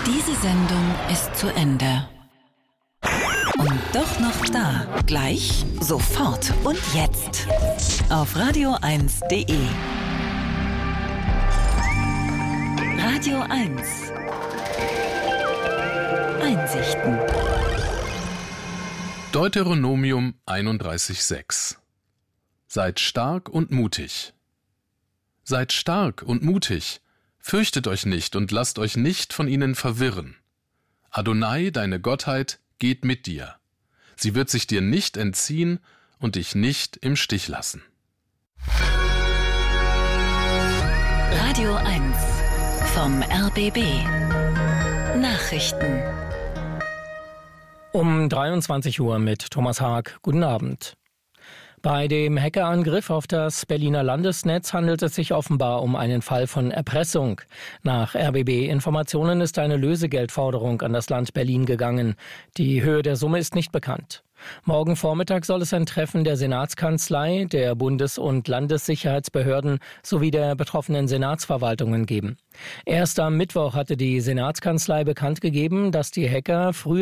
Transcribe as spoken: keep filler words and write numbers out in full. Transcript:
Diese Sendung ist zu Ende. Und doch noch da. Gleich, sofort und jetzt. Auf radio eins punkt de. Radio eins. Einsichten. Deuteronomium einunddreißig sechs. Seid stark und mutig. Seid stark und mutig, fürchtet euch nicht und lasst euch nicht von ihnen verwirren. Adonai, deine Gottheit, geht mit dir. Sie wird sich dir nicht entziehen und dich nicht im Stich lassen. Radio eins vom R B B. Nachrichten. Um dreiundzwanzig Uhr mit Thomas Haag. Guten Abend. Bei dem Hackerangriff auf das Berliner Landesnetz handelt es sich offenbar um einen Fall von Erpressung. Nach R B B-Informationen ist eine Lösegeldforderung an das Land Berlin gegangen. Die Höhe der Summe ist nicht bekannt. Morgen Vormittag soll es ein Treffen der Senatskanzlei, der Bundes- und Landessicherheitsbehörden sowie der betroffenen Senatsverwaltungen geben. Erst am Mittwoch hatte die Senatskanzlei bekannt gegeben, dass die Hacker früher